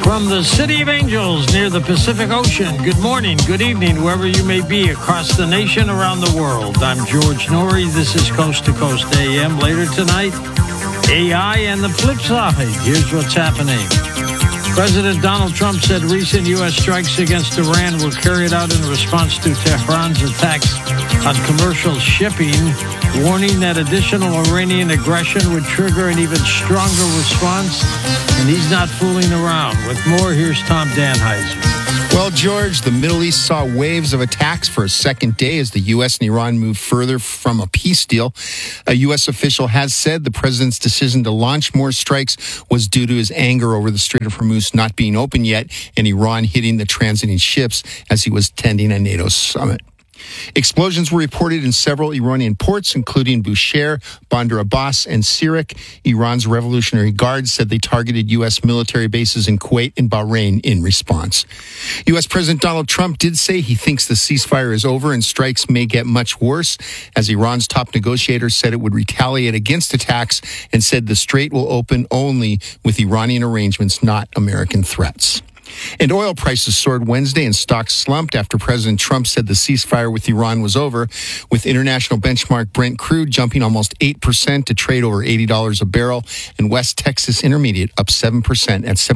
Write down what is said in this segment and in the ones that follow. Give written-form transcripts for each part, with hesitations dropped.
From the City of Angels near the Pacific Ocean, good morning, good evening, wherever you may be across the nation, around the world. I'm George Norrie. This is Coast to Coast AM. Later tonight, AI and the flip side. Here's what's happening. President Donald Trump said recent U.S. strikes against Iran were carried out in response to Tehran's attacks on commercial shipping, warning that additional Iranian aggression would trigger an even stronger response. And he's not fooling around. With more, here's Tom Danheiser. Well, George, the Middle East saw waves of attacks for a second day as the U.S. and Iran moved further from a peace deal. A U.S. official has said the president's decision to launch more strikes was due to his anger over the Strait of Hormuz not being open yet and Iran hitting the transiting ships as he was attending a NATO summit. Explosions were reported in several Iranian ports, including Bushehr, Bandar Abbas, and Sirak. Iran's Revolutionary Guard said they targeted U.S. military bases in Kuwait and Bahrain in response. U.S. President Donald Trump did say he thinks the ceasefire is over and strikes may get much worse, as Iran's top negotiator said it would retaliate against attacks and said the strait will open only with Iranian arrangements, not American threats. And oil prices soared Wednesday and stocks slumped after President Trump said the ceasefire with Iran was over, with international benchmark Brent crude jumping almost 8% to trade over $80 a barrel, and West Texas Intermediate up 7% at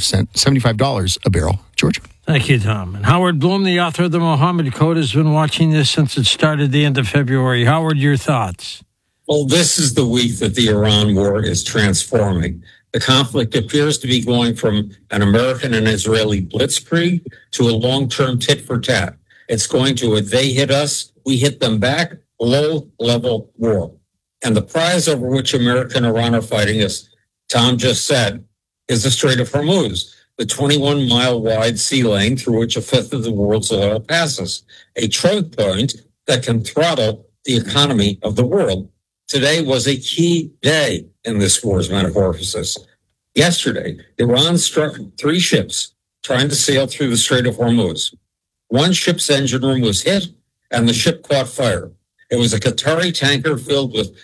$75 a barrel. George? Thank you, Tom. And Howard Bloom, the author of the Mohammed Code, has been watching this since it started the end of February. Howard, your thoughts? Well, this is the week that the Iran war is transforming. The conflict appears to be going from an American and Israeli blitzkrieg to a long-term tit-for-tat. It's going to, if they hit us, we hit them back, low-level war. And the prize over which America and Iran are fighting, as Tom just said, is the Strait of Hormuz, the 21-mile-wide sea lane through which a fifth of the world's oil passes, a choke point that can throttle the economy of the world. Today was a key day in this war's metamorphosis. Yesterday, Iran struck 3 ships trying to sail through the Strait of Hormuz. One ship's engine room was hit, and the ship caught fire. It was a Qatari tanker filled with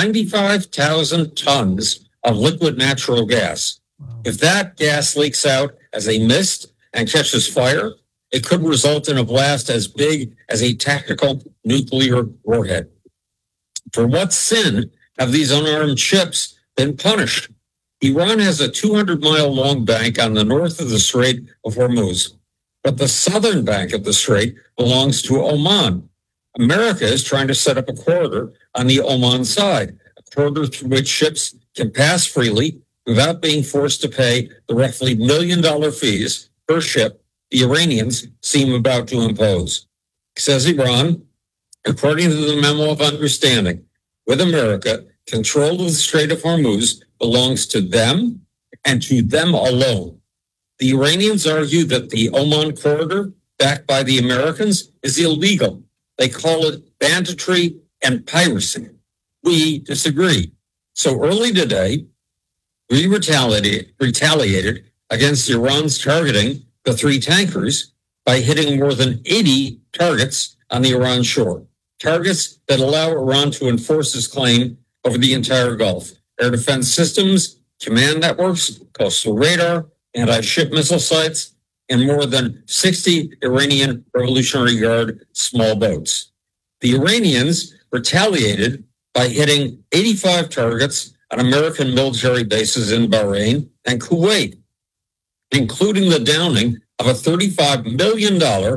95,000 tons of liquid natural gas. If that gas leaks out as a mist and catches fire, it could result in a blast as big as a tactical nuclear warhead. For what sin have these unarmed ships been punished? Iran has a 200-mile-long bank on the north of the Strait of Hormuz, but the southern bank of the strait belongs to Oman. America is trying to set up a corridor on the Oman side, a corridor through which ships can pass freely without being forced to pay the roughly $1 million fees per ship the Iranians seem about to impose. Says Iran, according to the Memo of Understanding with America, control of the Strait of Hormuz belongs to them and to them alone. The Iranians argue that the Oman corridor, backed by the Americans, is illegal. They call it banditry and piracy. We disagree. So early today, we retaliated against Iran's targeting the 3 tankers by hitting more than 80 targets on the Iran shore. Targets that allow Iran to enforce its claim over the entire Gulf. Air defense systems, command networks, coastal radar, anti-ship missile sites, and more than 60 Iranian Revolutionary Guard small boats. The Iranians retaliated by hitting 85 targets on American military bases in Bahrain and Kuwait, including the downing of a $35 million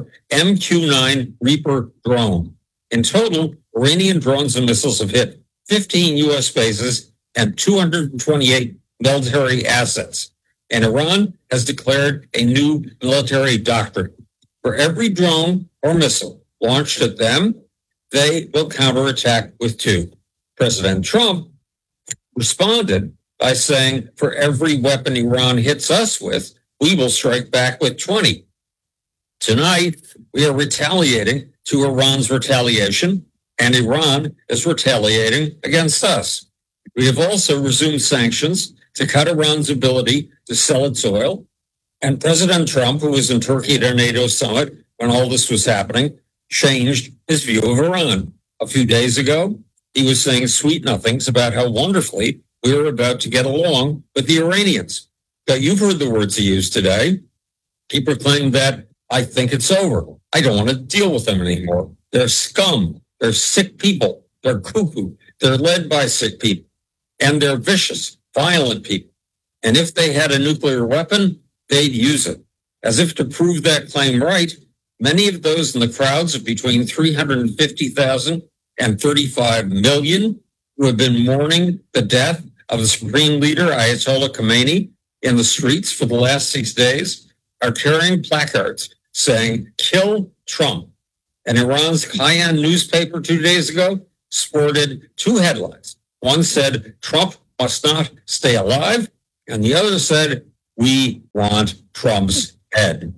MQ-9 Reaper drone. In total, Iranian drones and missiles have hit 15 U.S. bases and 228 military assets. And Iran has declared a new military doctrine. For every drone or missile launched at them, they will counterattack with 2. President Trump responded by saying, for every weapon Iran hits us with, we will strike back with 20. Tonight, we are retaliating to Iran's retaliation, and Iran is retaliating against us. We have also resumed sanctions to cut Iran's ability to sell its oil. And President Trump, who was in Turkey at a NATO summit when all this was happening, changed his view of Iran. A few days ago, he was saying sweet nothings about how wonderfully we were about to get along with the Iranians. You've heard the words he used today. He proclaimed that, I think it's over. I don't want to deal with them anymore. They're scum. They're sick people. They're cuckoo. They're led by sick people. And they're vicious, violent people. And if they had a nuclear weapon, they'd use it. As if to prove that claim right, many of those in the crowds of between 350,000 and 35 million who have been mourning the death of the supreme leader, Ayatollah Khomeini, in the streets for the last 6 days are carrying placards saying, kill Trump. And Iran's Kayan newspaper 2 days ago sported two headlines. One said, Trump must not stay alive. And the other said, we want Trump's head.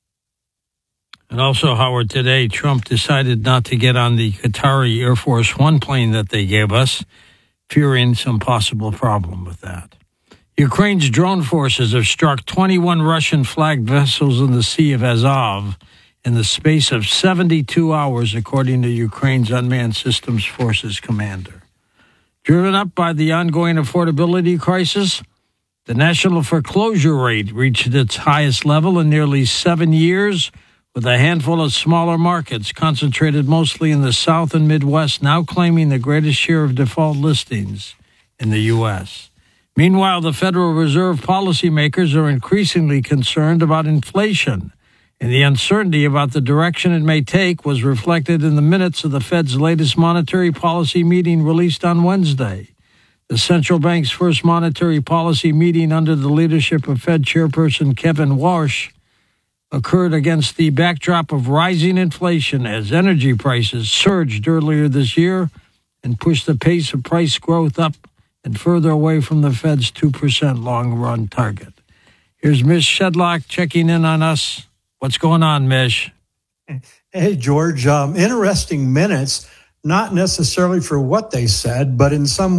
And also, Howard, today, Trump decided not to get on the Qatari Air Force One plane that they gave us, fearing some possible problem with that. Ukraine's drone forces have struck 21 Russian-flagged vessels in the Sea of Azov in the space of 72 hours, according to Ukraine's Unmanned Systems Forces commander. Driven up by the ongoing affordability crisis, the national foreclosure rate reached its highest level in nearly 7 years, with a handful of smaller markets concentrated mostly in the South and Midwest now claiming the greatest share of default listings in the U.S. Meanwhile, the Federal Reserve policymakers are increasingly concerned about inflation, and the uncertainty about the direction it may take was reflected in the minutes of the Fed's latest monetary policy meeting released on Wednesday. The central bank's first monetary policy meeting under the leadership of Fed Chairperson Kevin Warsh occurred against the backdrop of rising inflation as energy prices surged earlier this year and pushed the pace of price growth up and further away from the Fed's 2% long-run target. Here's Mish Shedlock checking in on us. What's going on, Mish? Hey, George. Interesting minutes, not necessarily for what they said, but in some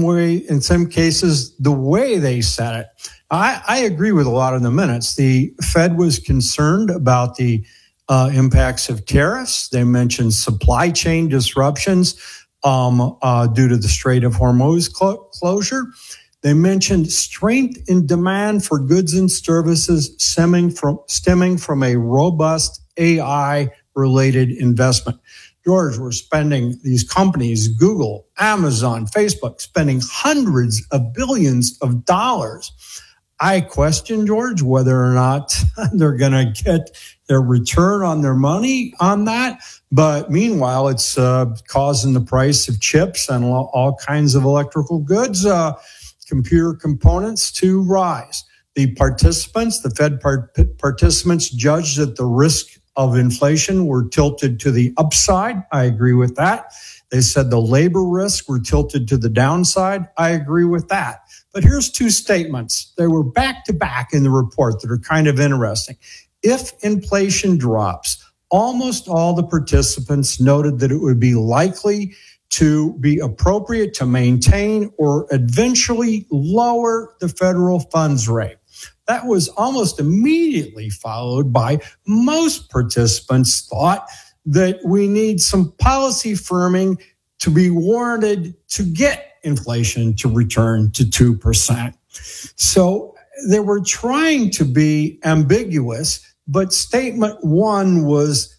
cases, the way they said it. I agree with a lot of the minutes. The Fed was concerned about the impacts of tariffs. They mentioned supply chain disruptions due to the Strait of Hormuz closure. They mentioned strength in demand for goods and services stemming from a robust AI-related investment. George, we're spending, these companies, Google, Amazon, Facebook, spending hundreds of billions of dollars. I question, George, whether or not they're going to get their return on their money on that. But meanwhile, it's causing the price of chips and all kinds of electrical goods, computer components to rise. The Fed participants judged that the risk of inflation were tilted to the upside. I agree with that. They said the labor risks were tilted to the downside. I agree with that. But here's two statements. They were back to back in the report that are kind of interesting. If inflation drops, almost all the participants noted that it would be likely to be appropriate to maintain or eventually lower the federal funds rate. That was almost immediately followed by most participants thought that we need some policy firming to be warranted to get inflation to return to 2%. So they were trying to be ambiguous, but statement one was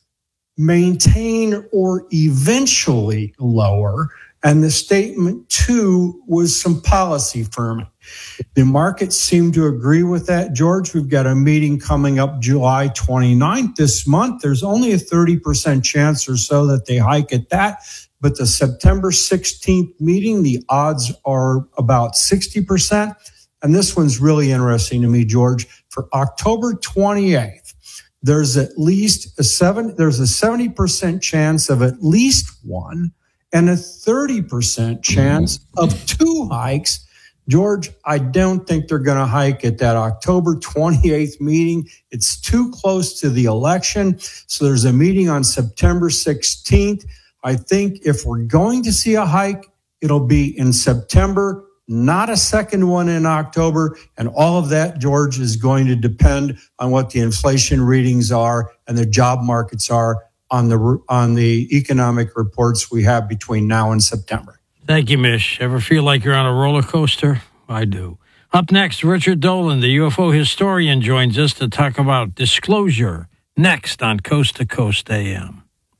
maintain or eventually lower, and the statement two was some policy firming. The markets seem to agree with that, George. We've got a meeting coming up July 29th this month. There's only a 30% chance or so that they hike at that. But the September 16th meeting, the odds are about 60%. And this one's really interesting to me, George. For October 28th, there's at least there's a 70% chance of at least one and a 30% chance of two hikes. George, I don't think they're going to hike at that October 28th meeting. It's too close to the election. So there's a meeting on September 16th. I think if we're going to see a hike, it'll be in September, not a second one in October. And all of that, George, is going to depend on what the inflation readings are and the job markets are on the economic reports we have between now and September. Thank you, Mish. Ever feel like you're on a roller coaster? I do. Up next, Richard Dolan, the UFO historian, joins us to talk about disclosure. Next on Coast to Coast AM.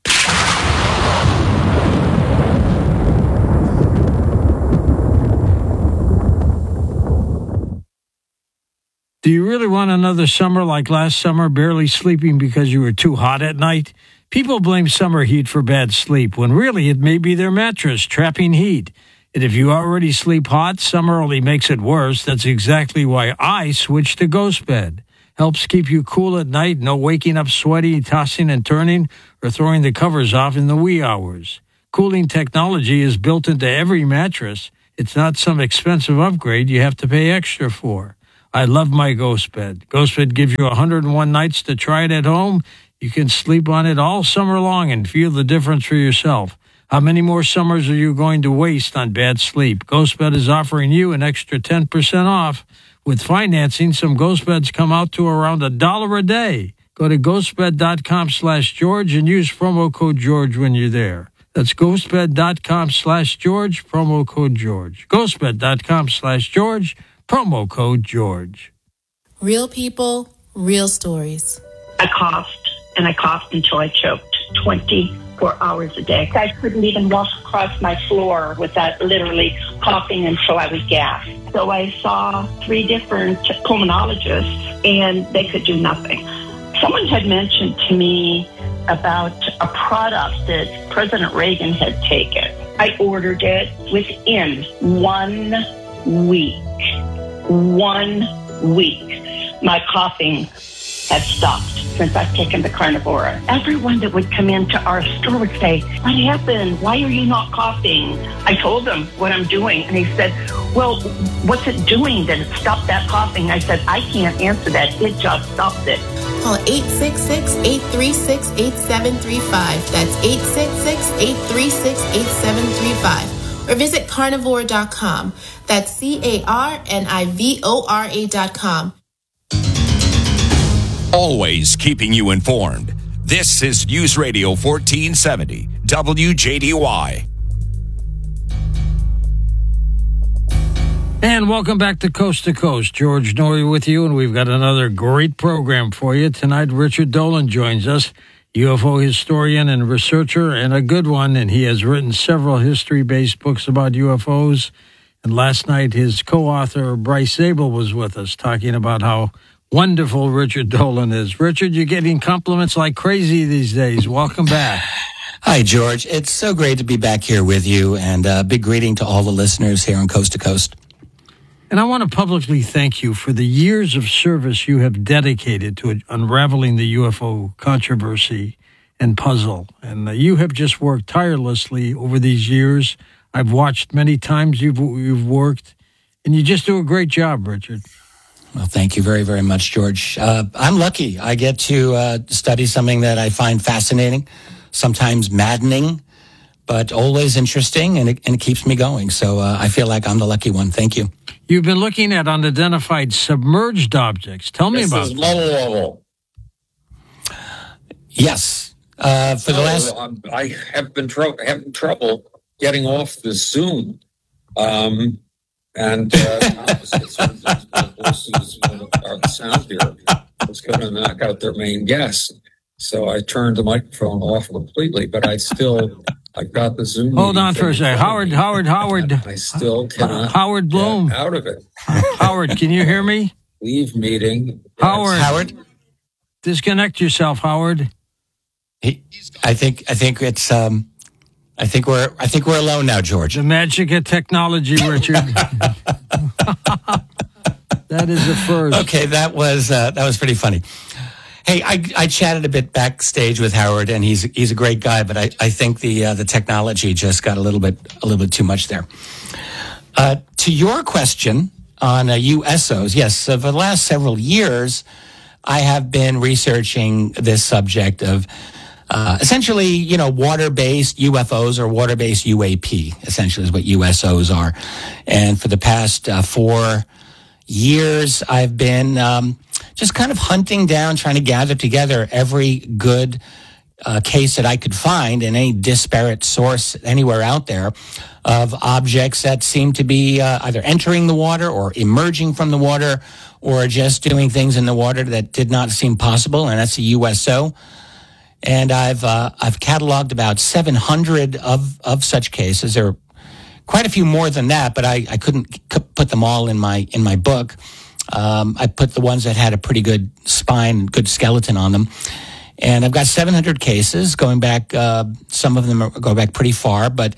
Do you really want another summer like last summer, barely sleeping because you were too hot at night? People blame summer heat for bad sleep, when really it may be their mattress trapping heat. And if you already sleep hot, summer only makes it worse. That's exactly why I switched to Ghost Bed. Helps keep you cool at night, no waking up sweaty, tossing and turning, or throwing the covers off in the wee hours. Cooling technology is built into every mattress. It's not some expensive upgrade you have to pay extra for. I love my Ghost Bed. Ghost Bed gives you 101 nights to try it at home. You can sleep on it all summer long and feel the difference for yourself. How many more summers are you going to waste on bad sleep? Ghost Bed is offering you an extra 10% off. With financing, some Ghost Beds come out to around $1 a day. Go to ghostbed.com/George and use promo code George when you're there. That's ghostbed.com/George, promo code George. Ghostbed.com/George, promo code George. Real people, real stories. I coughed, and I coughed until I choked 24 hours a day. I couldn't even walk across my floor without literally coughing until I was gasped. So I saw 3 different pulmonologists, and they could do nothing. Someone had mentioned to me about a product that President Reagan had taken. I ordered it within 1 week. 1 week. My coughing had stopped since I've taken the Carnivora. Everyone that would come into our store would say, "What happened? Why are you not coughing?" I told them what I'm doing, and he said, "Well, what's it doing that it stopped that coughing?" I said, "I can't answer that. It just stopped it." Call 866-836-8735. That's 866-836-8735. Or visit carnivora.com. That's carnivora.com. Always keeping you informed. This is News Radio 1470, WJDY. And welcome back to Coast. George Noory with you, and we've got another great program for you. Tonight, Richard Dolan joins us, UFO historian and researcher, and a good one, and he has written several history-based books about UFOs. And last night, his co-author, Bryce Zabel, was with us talking about how wonderful Richard Dolan is. Richard, you're getting compliments like crazy these days. Welcome back. Hi, George. It's so great to be back here with you, and a big greeting to all the listeners here on Coast to Coast. And I want to publicly thank you for the years of service you have dedicated to unraveling the UFO controversy and puzzle. And you have just worked tirelessly over these years. I've watched many times you've worked, and you just do a great job, Richard. Well, thank you very, very much, George. I'm lucky. I get to study something that I find fascinating, sometimes maddening, but always interesting, and it keeps me going. So I feel like I'm the lucky one. Thank you. You've been looking at unidentified submerged objects. Tell me about this. Level. Yes. For the last... I have been having trouble getting off the Zoom. And the sound here was going to knock out their main guest. So I turned the microphone off completely, but I got the Zoom. Hold on for a second. Howard. I still cannot Howard Bloom. get out of it. Howard, can you hear me? Leave meeting. Howard. Disconnect yourself, Howard. I think it's I think we're alone now, George. The magic of technology, Richard. That is the first. Okay, that was pretty funny. Hey, I chatted a bit backstage with Howard, and he's a great guy, but I think the technology just got a little bit too much there. To your question on USOs, yes, so for the last several years, I have been researching this subject of essentially, water-based UFOs or water-based UAP, essentially is what USOs are. And for the past 4 years, I've been just kind of hunting down, trying to gather together every good case that I could find in any disparate source anywhere out there of objects that seem to be either entering the water or emerging from the water or just doing things in the water that did not seem possible, and that's a USO. And I've cataloged about 700 of such cases. There are quite a few more than that, but I couldn't put them all in my book. I put the ones that had a pretty good spine, good skeleton on them. And I've got 700 cases going back. Some of them go back pretty far, but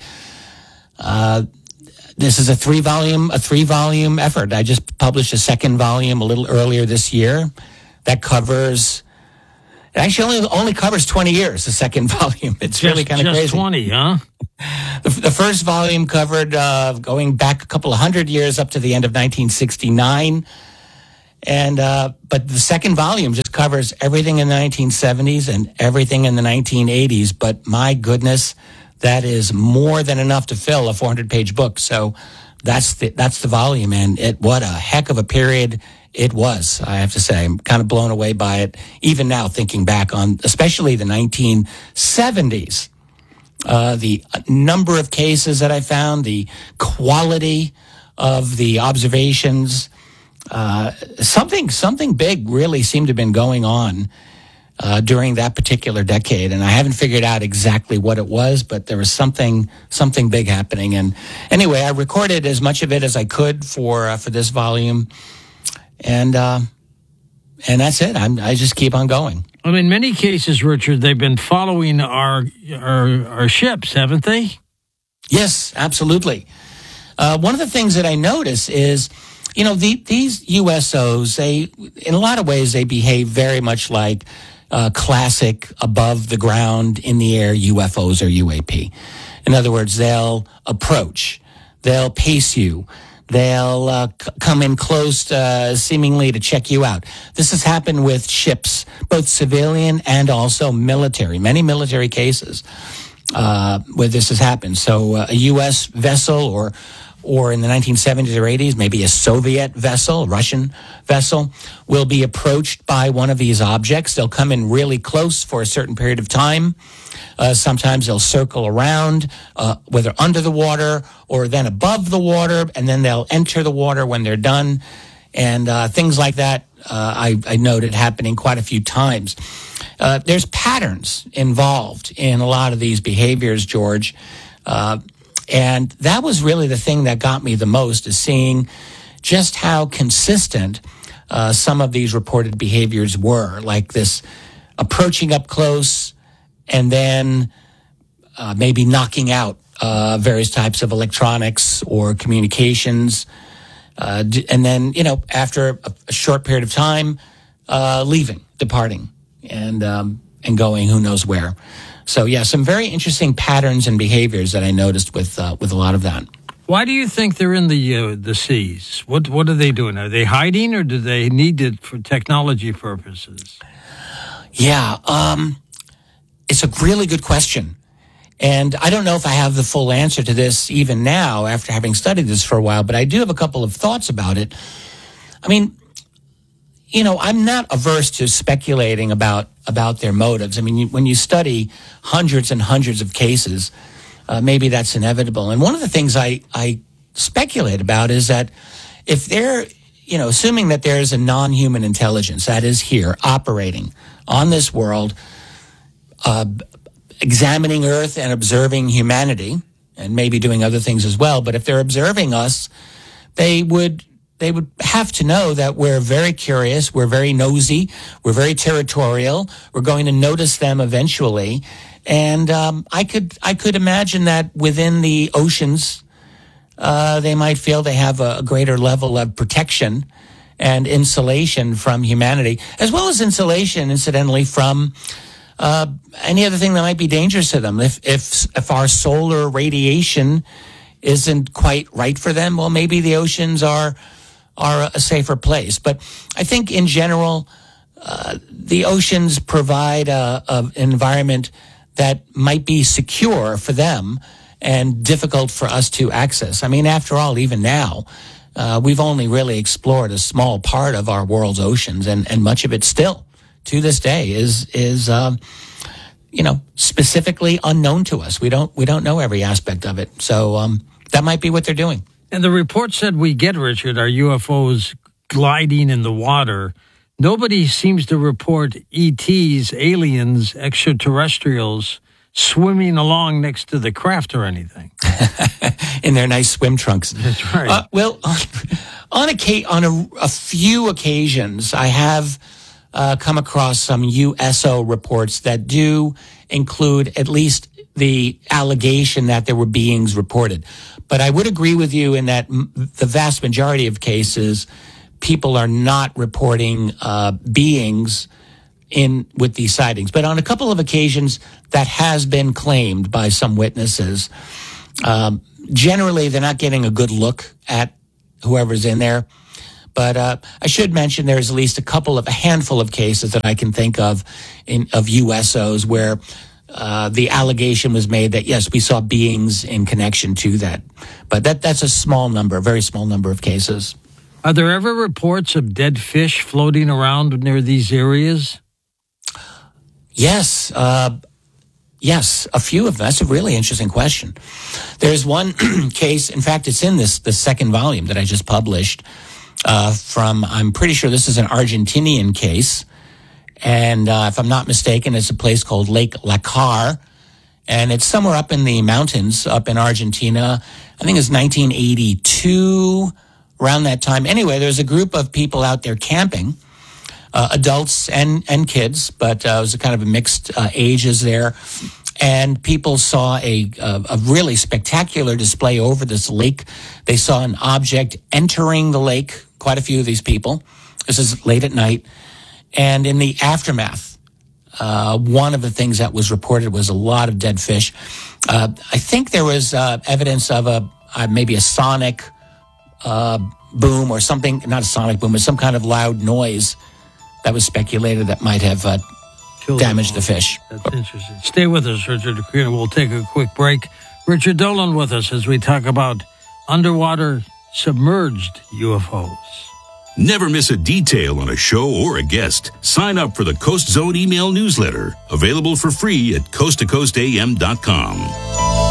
this is a three volume effort. I just published a second volume a little earlier this year that covers. It actually only covers 20 years. The second volume. It's really kind of crazy. Just 20, huh? The first volume covered going back a couple of hundred years up to the end of 1969. And but the second volume just covers everything in the 1970s and everything in the 1980s. But my goodness, that is more than enough to fill a 400-page book. So that's the volume, and what a heck of a period it was. I have to say, I'm kind of blown away by it, even now thinking back on, especially the 1970s. The number of cases that I found, the quality of the observations. Something big really seemed to have been going on during that particular decade, and I haven't figured out exactly what it was, but there was something big happening. And anyway, I recorded as much of it as I could for this volume, and that's it. I just keep on going. Well, in many cases, Richard, they've been following our ships, haven't they? Yes, absolutely. One of the things that I notice is, these USOs, in a lot of ways, they behave very much like classic above the ground, in the air UFOs or UAP. In other words, they'll approach, they'll pace you, they'll come in close, seemingly to check you out. This has happened with ships, both civilian and also military. Many military cases where this has happened. So a U.S. vessel or in the 1970s or 80s, maybe a Soviet vessel, Russian vessel, will be approached by one of these objects. They'll come in really close for a certain period of time. Sometimes they'll circle around, whether under the water or then above the water, and then they'll enter the water when they're done. And things like that, I noted happening quite a few times. There's patterns involved in a lot of these behaviors, George. And that was really the thing that got me the most, is seeing just how consistent some of these reported behaviors were, like this approaching up close and then maybe knocking out various types of electronics or communications. And then, after a short period of time, departing and going who knows where. So, yeah, some very interesting patterns and behaviors that I noticed with a lot of that. Why do you think they're in the seas? What are they doing? Are they hiding, or do they need it for technology purposes? Yeah, it's a really good question. And I don't know if I have the full answer to this even now after having studied this for a while, but I do have a couple of thoughts about it. I mean, I'm not averse to speculating about their motives. I mean, when you study hundreds and hundreds of cases, maybe that's inevitable. And one of the things I speculate about is that if they're, assuming that there is a non-human intelligence that is here operating on this world, examining Earth and observing humanity, and maybe doing other things as well, but if they're observing us, they would have to know that we're very curious, we're very nosy, we're very territorial, we're going to notice them eventually. And I could imagine that within the oceans, they might feel they have a greater level of protection and insulation from humanity, as well as insulation, incidentally, from any other thing that might be dangerous to them. If our solar radiation isn't quite right for them, well, maybe the oceans are a safer place. But I think in general, the oceans provide an environment that might be secure for them and difficult for us to access. I mean, after all, even now, we've only really explored a small part of our world's oceans, and much of it still, to this day, is specifically unknown to us. We don't know every aspect of it. So that might be what they're doing. And the reports that we get, Richard, are UFOs gliding in the water. Nobody seems to report ETs, aliens, extraterrestrials swimming along next to the craft or anything. In their nice swim trunks. That's right. On a few occasions, I have come across some USO reports that do include at least the allegation that there were beings reported. But I would agree with you in that the vast majority of cases, people are not reporting beings with these sightings. But on a couple of occasions, that has been claimed by some witnesses. Generally, they're not getting a good look at whoever's in there. But I should mention there's at least a handful of cases that I can think of USOs where the allegation was made that, yes, we saw beings in connection to that. But that's a very small number of cases. Are there ever reports of dead fish floating around near these areas? Yes. Yes, a few of them. That's a really interesting question. There's one case, in fact, it's in the second volume that I just published I'm pretty sure this is an Argentinian case. And if I'm not mistaken, it's a place called Lake Lacar. And it's somewhere up in the mountains up in Argentina. I think it's 1982, around that time. Anyway, there's a group of people out there camping, adults and kids, but it was a kind of a mixed ages there. And people saw a really spectacular display over this lake. They saw an object entering the lake, quite a few of these people. This is late at night. And in the aftermath, one of the things that was reported was a lot of dead fish. I think there was evidence of maybe a sonic boom or something, not a sonic boom, but some kind of loud noise that was speculated that might have damaged the fish. That's interesting. Stay with us, Richard Aquino. We'll take a quick break. Richard Dolan with us as we talk about underwater submerged UFOs. Never miss a detail on a show or a guest. Sign up for the Coast Zone email newsletter, available for free at coasttocoastam.com.